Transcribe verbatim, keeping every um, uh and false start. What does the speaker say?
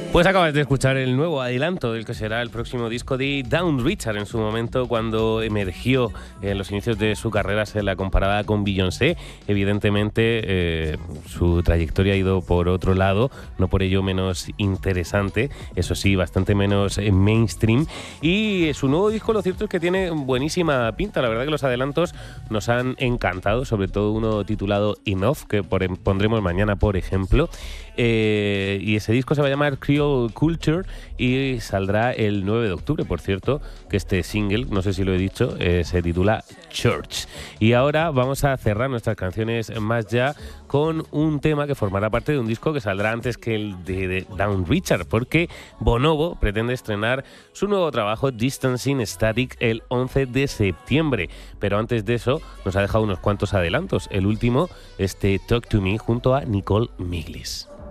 Pues acabas de escuchar el nuevo adelanto del que será el próximo disco de Dawn Richard. En su momento, cuando emergió en los inicios de su carrera, se la comparaba con Beyoncé. Evidentemente, eh, su trayectoria ha ido por otro lado, no por ello menos interesante, eso sí, bastante menos mainstream. Y su nuevo disco, lo cierto es que tiene buenísima pinta. La verdad que los adelantos nos han encantado, sobre todo uno titulado Enough, que por, pondremos mañana, por ejemplo. Eh, y ese disco se va a llamar Creole Culture y saldrá el nueve de octubre. Por cierto, que este single, no sé si lo he dicho, eh, se titula Church. Y ahora vamos a cerrar nuestras canciones más ya con un tema que formará parte de un disco que saldrá antes que el de, de Dawn Richard, porque Bonobo pretende estrenar su nuevo trabajo Distancing Static el once de septiembre. Pero antes de eso nos ha dejado unos cuantos adelantos. El último, este Talk to Me junto a Nicole Miglis.